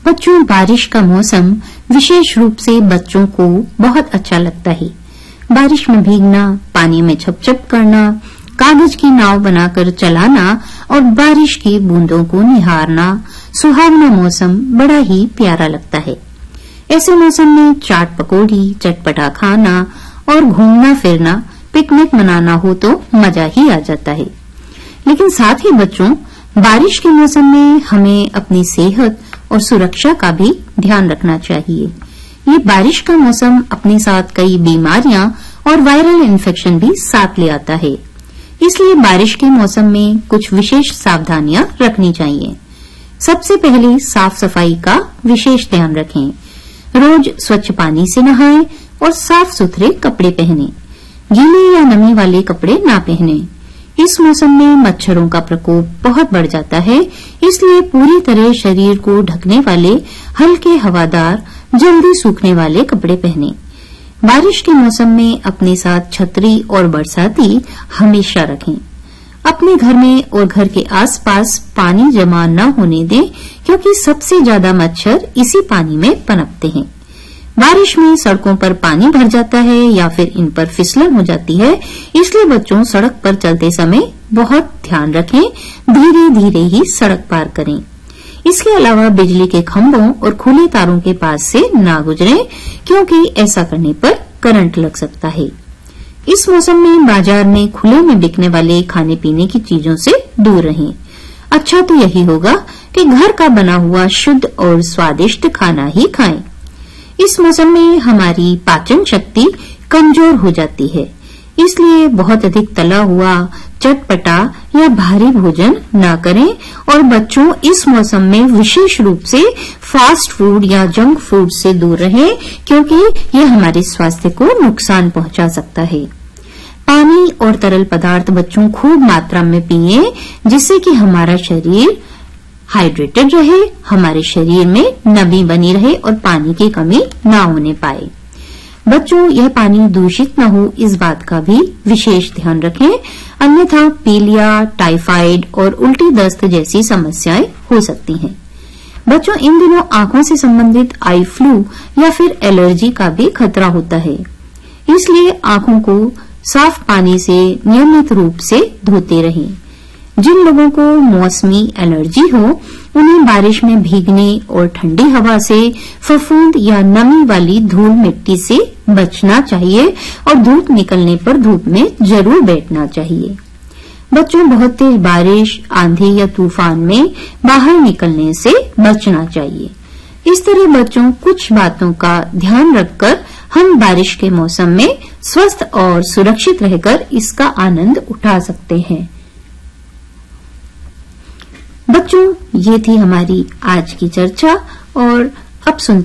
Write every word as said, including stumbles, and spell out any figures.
बच्चों, बारिश का मौसम विशेष रूप से बच्चों को बहुत अच्छा लगता है। बारिश में भीगना, पानी में छप-छप करना, कागज की नाव बनाकर चलाना और बारिश की बूंदों को निहारना, सुहावना मौसम बड़ा ही प्यारा लगता है। ऐसे मौसम में चाट पकौड़ी, चटपटा खाना और घूमना फिरना, पिकनिक मनाना हो तो मजा ही आ जाता है। लेकिन साथ ही बच्चों, बारिश के मौसम में हमें अपनी सेहत और सुरक्षा का भी ध्यान रखना चाहिए। ये बारिश का मौसम अपने साथ कई बीमारियां और वायरल इन्फेक्शन भी साथ ले आता है। इसलिए बारिश के मौसम में कुछ विशेष सावधानियां रखनी चाहिए। सबसे पहले साफ सफाई का विशेष ध्यान रखें। रोज स्वच्छ पानी से नहाएं और साफ सुथरे कपड़े पहनें। गीले या नमी वाले कपड़े ना पहनें। इस मौसम में मच्छरों का प्रकोप बहुत बढ़ जाता है, इसलिए पूरी तरह शरीर को ढकने वाले हल्के हवादार, जल्दी सूखने वाले कपड़े पहनें। बारिश के मौसम में अपने साथ छतरी और बरसाती हमेशा रखें। अपने घर में और घर के आसपास पानी जमा न होने दें, क्योंकि सबसे ज्यादा मच्छर इसी पानी में पनपते हैं। बारिश में सड़कों पर पानी भर जाता है या फिर इन पर फिसलन हो जाती है, इसलिए बच्चों सड़क पर चलते समय बहुत ध्यान रखें, धीरे धीरे ही सड़क पार करें। इसके अलावा बिजली के खंभों और खुले तारों के पास से ना गुजरें, क्योंकि ऐसा करने पर करंट लग सकता है। इस मौसम में बाजार में खुले में बिकने वाले खाने पीने की चीजों से दूर रहें। अच्छा तो यही होगा कि घर का बना हुआ शुद्ध और स्वादिष्ट खाना ही खाएं। इस मौसम में हमारी पाचन शक्ति कमजोर हो जाती है, इसलिए बहुत अधिक तला हुआ, चटपटा या भारी भोजन न करें और बच्चों इस मौसम में विशेष रूप से फास्ट फूड या जंक फूड से दूर रहें, क्योंकि ये हमारे स्वास्थ्य को नुकसान पहुंचा सकता है। पानी और तरल पदार्थ बच्चों खूब मात्रा में पिएं, जिससे कि हमारा शरीर हाइड्रेटेड रहे, हमारे शरीर में नमी बनी रहे और पानी की कमी न होने पाए। बच्चों, यह पानी दूषित न हो, इस बात का भी विशेष ध्यान रखें, अन्यथा पीलिया, टाइफाइड और उल्टी दस्त जैसी समस्याएं हो सकती हैं। बच्चों, इन दिनों आंखों से संबंधित आई फ्लू या फिर एलर्जी का भी खतरा होता है, इसलिए आंखों को साफ पानी से नियमित रूप से धोते रहें। जिन लोगों को मौसमी एलर्जी हो, उन्हें बारिश में भीगने और ठंडी हवा से, फफूंद या नमी वाली धूल मिट्टी से बचना चाहिए और धूप निकलने पर धूप में जरूर बैठना चाहिए। बच्चों, बहुत तेज बारिश, आंधी या तूफान में बाहर निकलने से बचना चाहिए। इस तरह बच्चों, कुछ बातों का ध्यान रखकर हम बारिश के मौसम में स्वस्थ और सुरक्षित रहकर इसका आनंद उठा सकते हैं। बच्चों, ये थी हमारी आज की चर्चा और अब सुनते